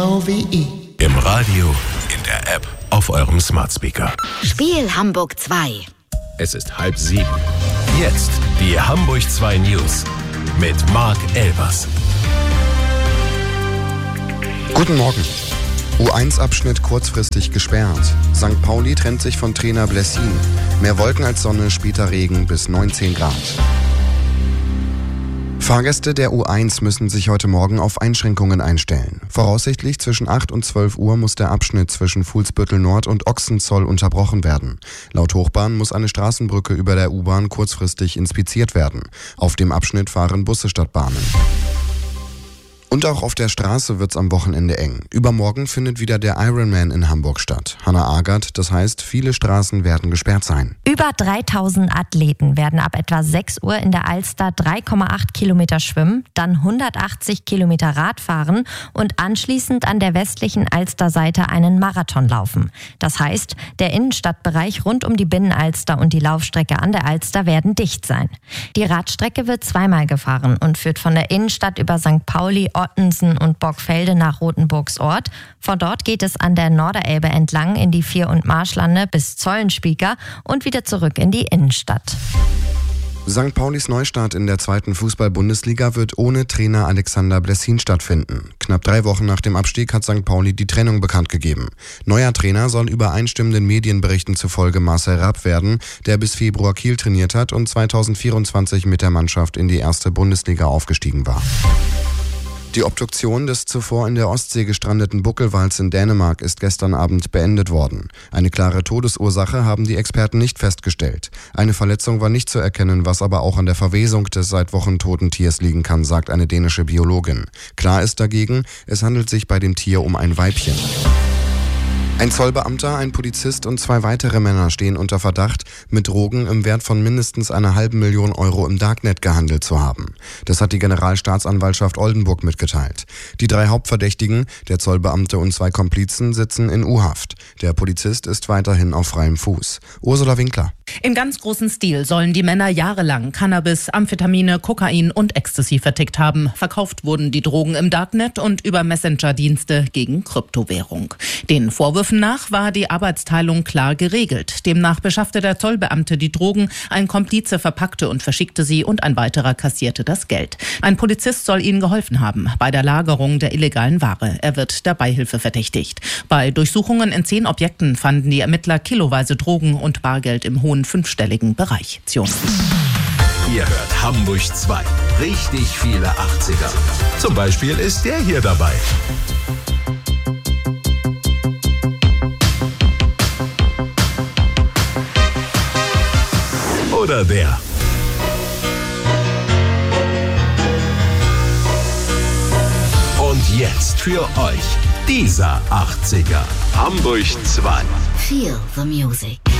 LOVE. Im Radio, in der App, auf eurem Smart Speaker. Spiel Hamburg 2. Es ist 6:30. Jetzt die Hamburg 2 News mit Marc Elbers. Guten Morgen. U1-Abschnitt kurzfristig gesperrt. St. Pauli trennt sich von Trainer Blessin. Mehr Wolken als Sonne, später Regen bis 19 Grad. Fahrgäste der U1 müssen sich heute Morgen auf Einschränkungen einstellen. Voraussichtlich zwischen 8 und 12 Uhr muss der Abschnitt zwischen Fuhlsbüttel Nord und Ochsenzoll unterbrochen werden. Laut Hochbahn muss eine Straßenbrücke über der U-Bahn kurzfristig inspiziert werden. Auf dem Abschnitt fahren Busse statt Bahnen. Und auch auf der Straße wird's am Wochenende eng. Übermorgen findet wieder der Ironman in Hamburg statt. Hannah Agert, das heißt, viele Straßen werden gesperrt sein. Über 3000 Athleten werden ab etwa 6 Uhr in der Alster 3,8 Kilometer schwimmen, dann 180 Kilometer Rad fahren und anschließend an der westlichen Alsterseite einen Marathon laufen. Das heißt, der Innenstadtbereich rund um die Binnenalster und die Laufstrecke an der Alster werden dicht sein. Die Radstrecke wird zweimal gefahren und führt von der Innenstadt über St. Pauli, Ottensen und Borgfelde nach Rothenburgsort. Von dort geht es an der Norderelbe entlang in die Vier- und Marschlande bis Zollenspieker und wieder zurück in die Innenstadt. St. Paulis Neustart in der 2. Fußball-Bundesliga wird ohne Trainer Alexander Blessin stattfinden. Knapp 3 Wochen nach dem Abstieg hat St. Pauli die Trennung bekannt gegeben. Neuer Trainer soll übereinstimmenden Medienberichten zufolge Marcel Rapp werden, der bis Februar Kiel trainiert hat und 2024 mit der Mannschaft in die 1. Bundesliga aufgestiegen war. Die Obduktion des zuvor in der Ostsee gestrandeten Buckelwals in Dänemark ist gestern Abend beendet worden. Eine klare Todesursache haben die Experten nicht festgestellt. Eine Verletzung war nicht zu erkennen, was aber auch an der Verwesung des seit Wochen toten Tiers liegen kann, sagt eine dänische Biologin. Klar ist dagegen, es handelt sich bei dem Tier um ein Weibchen. Ein Zollbeamter, ein Polizist und 2 weitere Männer stehen unter Verdacht, mit Drogen im Wert von mindestens 500.000 Euro im Darknet gehandelt zu haben. Das hat die Generalstaatsanwaltschaft Oldenburg mitgeteilt. Die 3 Hauptverdächtigen, der Zollbeamte und 2 Komplizen, sitzen in U-Haft. Der Polizist ist weiterhin auf freiem Fuß. Ursula Winkler. Im ganz großen Stil sollen die Männer jahrelang Cannabis, Amphetamine, Kokain und Ecstasy vertickt haben. Verkauft wurden die Drogen im Darknet und über Messenger-Dienste gegen Kryptowährung. Den Vorwürfen nach war die Arbeitsteilung klar geregelt. Demnach beschaffte der Zollbeamte die Drogen, ein Komplize verpackte und verschickte sie und ein weiterer kassierte das Geld. Ein Polizist soll ihnen geholfen haben bei der Lagerung der illegalen Ware. Er wird der Beihilfe verdächtigt. Bei Durchsuchungen in 10 Objekten fanden die Ermittler kiloweise Drogen und Bargeld im hohen 5-stelligen Bereich. Ihr hört Hamburg 2. Richtig viele 80er. Zum Beispiel ist der hier dabei. Oder der. Und jetzt für euch dieser 80er. Hamburg 2. Feel the music.